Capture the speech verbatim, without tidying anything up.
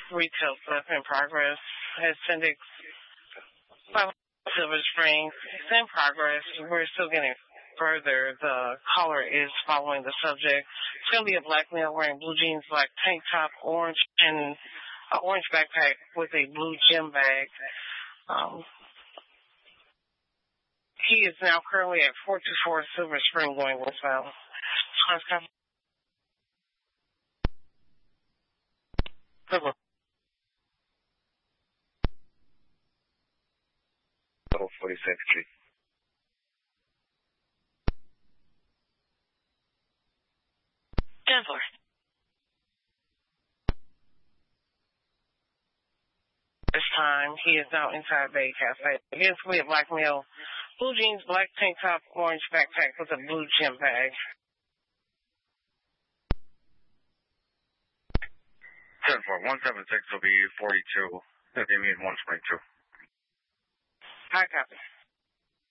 retail stuff in progress at Syndex Silver Springs. It's in progress. We're still getting further. The caller is following the subject. It's going to be a black male wearing blue jeans, black tank top, orange, and an orange backpack with a blue gym bag. Um, he is now currently at four two four Silver Spring going westbound. Silver. forty-second Street. ten four. This time, he is now inside Bay Cafe. Again, it's going to be a black male, blue jeans, black tank top, orange backpack with a blue gym bag. ten four. one seven six will be forty-two. That'll be me in one twenty-two. Hi, copy.